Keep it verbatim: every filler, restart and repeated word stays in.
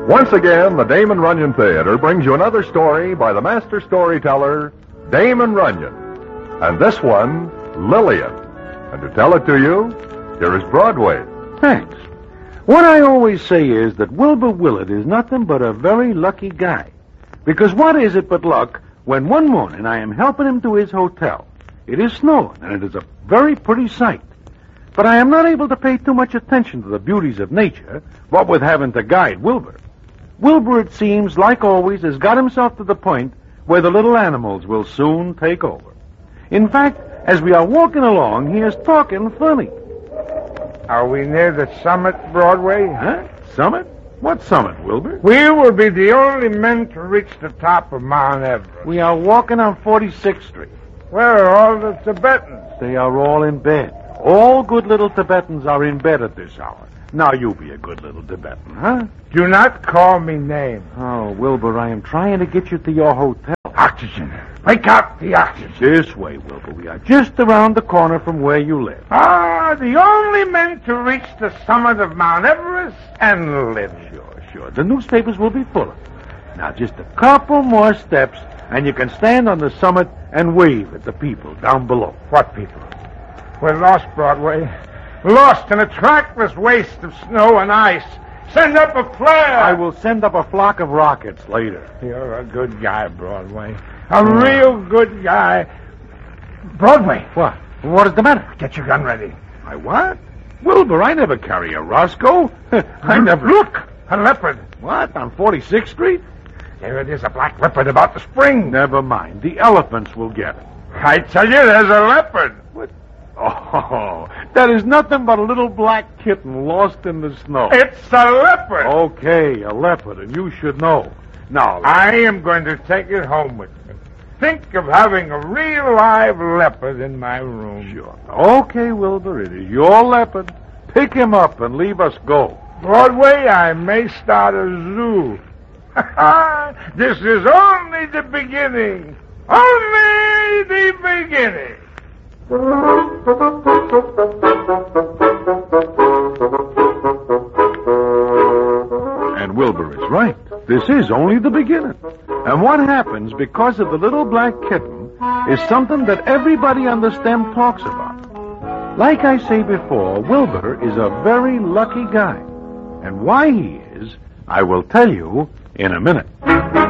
Once again, the Damon Runyon Theater brings you another story by the master storyteller, Damon Runyon. And this one, Lillian. And to tell it to you, here is Broadway. Thanks. What I always say is that Wilbur Willard is nothing but a very lucky guy. Because what is it but luck when one morning I am helping him to his hotel. It is snowing, and it is a very pretty sight. But I am not able to pay too much attention to the beauties of nature, what with having to guide Wilbur. Wilbur, it seems, like always, has got himself to the point where the little animals will soon take over. In fact, as we are walking along, he is talking funny. Are we near the summit, Broadway? Huh? Summit? What summit, Wilbur? We will be the only men to reach the top of Mount Everest. We are walking on forty-sixth Street. Where are all the Tibetans? They are all in bed. All good little Tibetans are in bed at this hour. Now you be a good little Tibetan, huh? Do not call me names. Oh, Wilbur, I am trying to get you to your hotel. Oxygen. Break out the oxygen. This way, Wilbur. We are just around the corner from where you live. Ah, the only men to reach the summit of Mount Everest and live. Sure, sure. The newspapers will be full of it. Now, just a couple more steps, and you can stand on the summit and wave at the people down below. What people? We're lost, Broadway. Lost in a trackless waste of snow and ice. Send up a flare. I will send up a flock of rockets later. You're a good guy, Broadway. A real good guy. Broadway. What? What is the matter? Get your gun ready. I what? Wilbur, I never carry a Roscoe. I never... Look, a leopard. What? On forty-sixth Street? There it is, a black leopard about to spring. Never mind. The elephants will get it. I tell you, there's a leopard. What? Oh, that is nothing but a little black kitten lost in the snow. It's a leopard. Okay, a leopard, and you should know. Now, I am going to take it home with me. Think of having a real live leopard in my room. Sure. Okay, Wilbur, it is your leopard. Pick him up and leave us go. Broadway, I may start a zoo. This is only the beginning. Only the beginning. And Wilbur is right. This is only the beginning. And what happens because of the little black kitten is something that everybody on the stem talks about. Like I say before, Wilbur is a very lucky guy. And why he is, I will tell you in a minute.